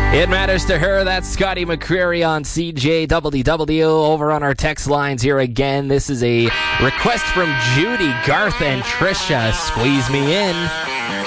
It matters to her. That's Scotty McCreery on CJWW. Over on our text lines here again. This is a request from Judy, Garth, and Trisha. Squeeze me in.